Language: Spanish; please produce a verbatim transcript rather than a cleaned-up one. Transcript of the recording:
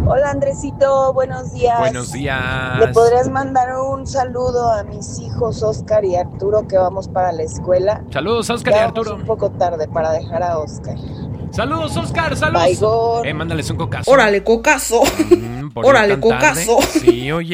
Hola Andresito, buenos días. Buenos días. ¿Le podrías mandar un saludo a mis hijos Oscar y Arturo que vamos para la escuela? Saludos, Oscar ya y vamos Arturo. Un poco tarde para dejar a Oscar. Saludos, Oscar, saludos. Bye, eh, mándales un cocazo. Órale, cocazo. Mm, Órale, cocazo. Sí, oye.